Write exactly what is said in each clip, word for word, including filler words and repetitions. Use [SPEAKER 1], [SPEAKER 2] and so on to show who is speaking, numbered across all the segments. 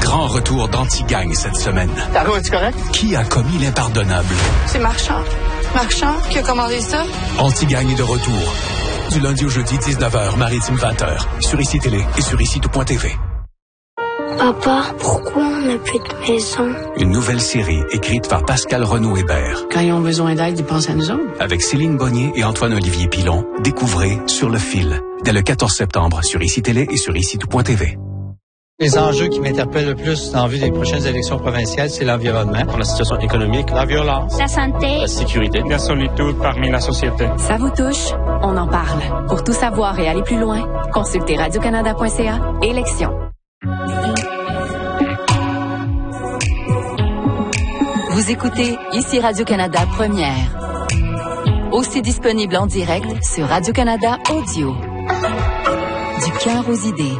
[SPEAKER 1] Grand retour d'Anti-Gang cette semaine.
[SPEAKER 2] Taro, es-tu correct?
[SPEAKER 1] Qui a commis l'impardonnable?
[SPEAKER 3] C'est Marchand. Marchand qui a commandé ça?
[SPEAKER 1] Anti-Gang est de retour. Du lundi au jeudi, dix-neuf heures, Maritime vingt heures. Sur Ici Télé et sur ici tout point t v.
[SPEAKER 4] Papa, pourquoi on n'a plus de maison?
[SPEAKER 1] Une nouvelle série écrite par Pascal Renaud-Hébert.
[SPEAKER 5] Quand ils ont besoin d'aide, ils pensent à nous autres.
[SPEAKER 1] Avec Céline Bonnier et Antoine-Olivier Pilon, découvrez Sur le fil. Dès le quatorze septembre, sur Ici Télé et sur ici tout point t v.
[SPEAKER 6] Les enjeux qui m'interpellent le plus en vue des prochaines élections provinciales, c'est l'environnement,
[SPEAKER 7] la situation économique,
[SPEAKER 8] la violence,
[SPEAKER 9] la santé,
[SPEAKER 7] la sécurité,
[SPEAKER 8] la solitude parmi la société.
[SPEAKER 10] Ça vous touche? On en parle. Pour tout savoir et aller plus loin, consultez radio canada point c a. Élections. Vous écoutez Ici Radio-Canada Première. Aussi disponible en direct sur Radio-Canada Audio. Du cœur aux idées.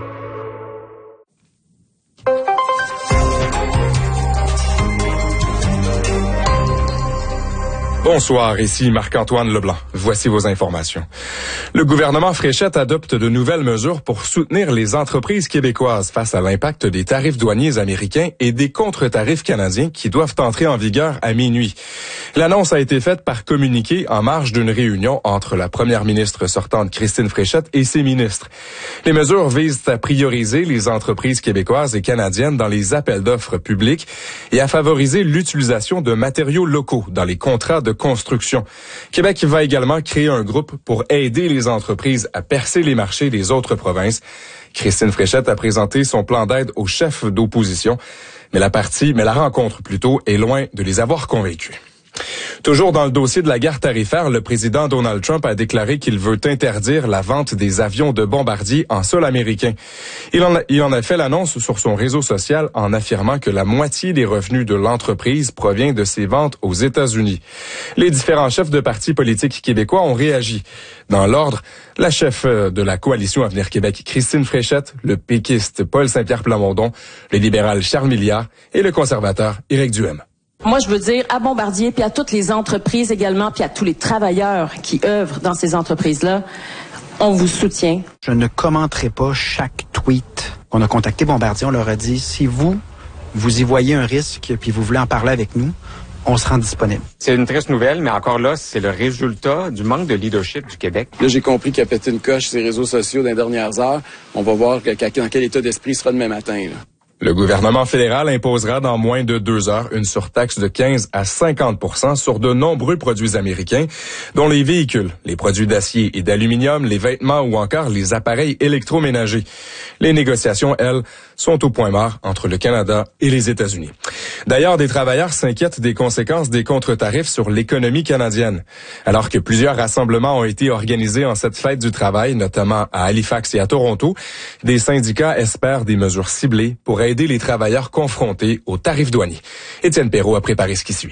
[SPEAKER 11] Bonsoir, ici Marc-Antoine Leblanc. Voici vos informations. Le gouvernement Fréchette adopte de nouvelles mesures pour soutenir les entreprises québécoises face à l'impact des tarifs douaniers américains et des contre-tarifs canadiens qui doivent entrer en vigueur à minuit. L'annonce a été faite par communiqué en marge d'une réunion entre la première ministre sortante Christine Fréchette et ses ministres. Les mesures visent à prioriser les entreprises québécoises et canadiennes dans les appels d'offres publics et à favoriser l'utilisation de matériaux locaux dans les contrats de construction. Québec va également créer un groupe pour aider les entreprises à percer les marchés des autres provinces. Christine Fréchette a présenté son plan d'aide aux chefs d'opposition, mais la partie, mais la rencontre plutôt, est loin de les avoir convaincus. Toujours dans le dossier de la guerre tarifaire, le président Donald Trump a déclaré qu'il veut interdire la vente des avions de bombardiers en sol américain. Il en a, il en a fait l'annonce sur son réseau social en affirmant que la moitié des revenus de l'entreprise provient de ses ventes aux États-Unis. Les différents chefs de partis politiques québécois ont réagi. Dans l'ordre, la chef de la coalition Avenir Québec, Christine Fréchette, le péquiste Paul Saint-Pierre Plamondon, le libéral Charles Milliard et le conservateur Éric Duhem.
[SPEAKER 12] Moi, je veux dire à Bombardier, puis à toutes les entreprises également, puis à tous les travailleurs qui œuvrent dans ces entreprises-là, on vous soutient.
[SPEAKER 13] Je ne commenterai pas chaque tweet. On a contacté Bombardier, on leur a dit, si vous, vous y voyez un risque, puis vous voulez en parler avec nous, on se rend disponible.
[SPEAKER 14] C'est une triste nouvelle, mais encore là, c'est le résultat du manque de leadership du Québec.
[SPEAKER 15] Là, j'ai compris qu'il a pété une coche sur les réseaux sociaux dans les dernières heures. On va voir dans quel état d'esprit il sera demain matin, là.
[SPEAKER 11] Le gouvernement fédéral imposera dans moins de deux heures une surtaxe de quinze à cinquante pour cent sur de nombreux produits américains, dont les véhicules, les produits d'acier et d'aluminium, les vêtements ou encore les appareils électroménagers. Les négociations, elles, sont au point mort entre le Canada et les États-Unis. D'ailleurs, des travailleurs s'inquiètent des conséquences des contre-tarifs sur l'économie canadienne. Alors que plusieurs rassemblements ont été organisés en cette fête du travail, notamment à Halifax et à Toronto, des syndicats espèrent des mesures ciblées pour aider les travailleurs confrontés aux tarifs douaniers. Étienne Perrault a préparé ce qui suit.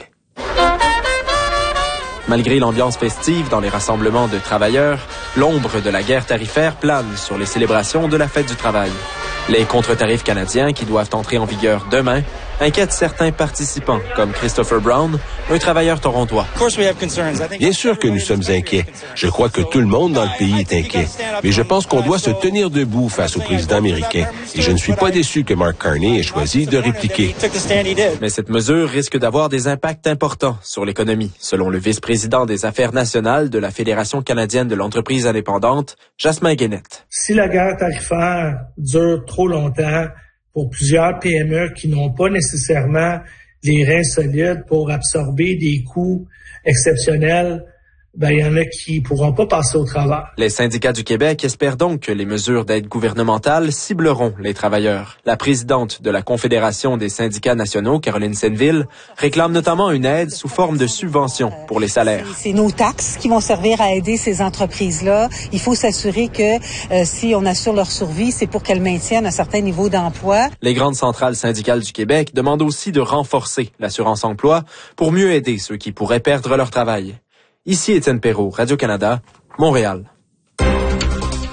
[SPEAKER 16] Malgré l'ambiance festive dans les rassemblements de travailleurs, l'ombre de la guerre tarifaire plane sur les célébrations de la fête du travail. Les contre-tarifs canadiens, qui doivent entrer en vigueur demain, inquiètent certains participants, comme Christopher Brown, un travailleur torontois.
[SPEAKER 17] Bien sûr que nous sommes inquiets. Je crois que tout le monde dans le pays est inquiet. Mais je pense qu'on doit se tenir debout face au président américain. Et je ne suis pas déçu que Mark Carney ait choisi de répliquer.
[SPEAKER 16] Mais cette mesure risque d'avoir des impacts importants sur l'économie, selon le vice-président des Affaires nationales de la Fédération canadienne de l'entreprise indépendante, Jasmin Guénette.
[SPEAKER 18] Si la guerre tarifaire dure trop longtemps, pour plusieurs P M E qui n'ont pas nécessairement les reins solides pour absorber des coûts exceptionnels, ben, il y en a qui pourront pas passer au travers.
[SPEAKER 16] Les syndicats du Québec espèrent donc que les mesures d'aide gouvernementale cibleront les travailleurs. La présidente de la Confédération des syndicats nationaux, Caroline Senneville, réclame notamment une aide sous forme de subvention pour les salaires.
[SPEAKER 19] C'est nos taxes qui vont servir à aider ces entreprises-là. Il faut s'assurer que euh, si on assure leur survie, c'est pour qu'elles maintiennent un certain niveau d'emploi.
[SPEAKER 16] Les grandes centrales syndicales du Québec demandent aussi de renforcer l'assurance-emploi pour mieux aider ceux qui pourraient perdre leur travail. Ici Étienne Perrault, Radio-Canada, Montréal.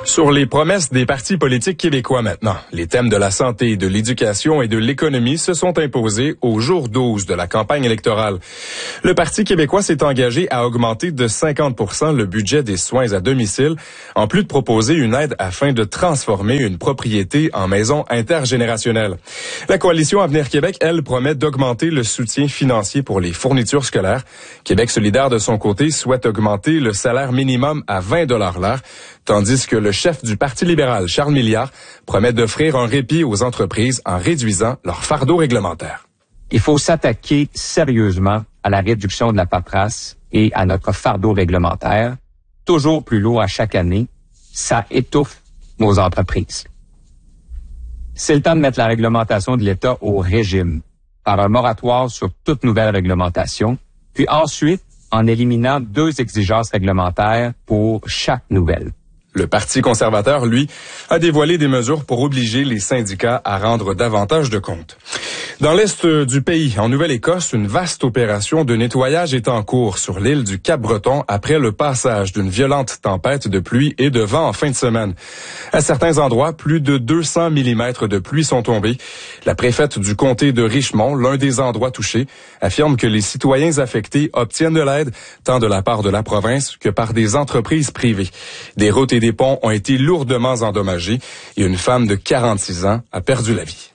[SPEAKER 11] Sur les promesses des partis politiques québécois maintenant, les thèmes de la santé, de l'éducation et de l'économie se sont imposés au jour douze de la campagne électorale. Le Parti québécois s'est engagé à augmenter de cinquante pour cent le budget des soins à domicile, en plus de proposer une aide afin de transformer une propriété en maison intergénérationnelle. La coalition Avenir Québec, elle, promet d'augmenter le soutien financier pour les fournitures scolaires. Québec solidaire, de son côté, souhaite augmenter le salaire minimum à vingt dollars l'heure, tandis que le chef du Parti libéral, Charles Milliard, promet d'offrir un répit aux entreprises en réduisant leur fardeau réglementaire.
[SPEAKER 2] Il faut s'attaquer sérieusement à la réduction de la paperasse et à notre fardeau réglementaire, toujours plus lourd à chaque année. Ça étouffe nos entreprises. C'est le temps de mettre la réglementation de l'État au régime, par un moratoire sur toute nouvelle réglementation, puis ensuite en éliminant deux exigences réglementaires pour chaque nouvelle.
[SPEAKER 11] Le Parti conservateur, lui, a dévoilé des mesures pour obliger les syndicats à rendre davantage de comptes. Dans l'est du pays, en Nouvelle-Écosse, une vaste opération de nettoyage est en cours sur l'île du Cap-Breton après le passage d'une violente tempête de pluie et de vent en fin de semaine. À certains endroits, plus de deux cents millimètres de pluie sont tombés. La préfète du comté de Richmond, l'un des endroits touchés, affirme que les citoyens affectés obtiennent de l'aide tant de la part de la province que par des entreprises privées. Des routes et des ponts ont été lourdement endommagés et une femme de quarante-six ans a perdu la vie.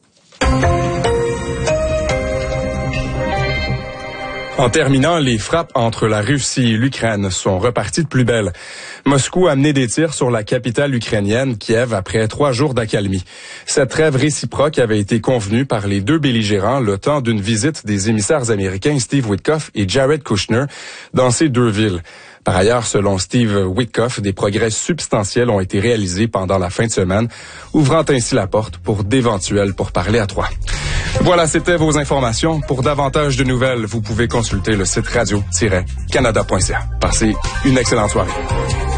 [SPEAKER 11] En terminant, les frappes entre la Russie et l'Ukraine sont reparties de plus belle. Moscou a mené des tirs sur la capitale ukrainienne, Kiev, après trois jours d'accalmie. Cette trêve réciproque avait été convenue par les deux belligérants le temps d'une visite des émissaires américains Steve Witkoff et Jared Kushner dans ces deux villes. Par ailleurs, selon Steve Witkoff, des progrès substantiels ont été réalisés pendant la fin de semaine, ouvrant ainsi la porte pour d'éventuels pourparlers à trois. Voilà, c'était vos informations. Pour davantage de nouvelles, vous pouvez consulter le site radio tiret canada point c a. Passez une excellente soirée.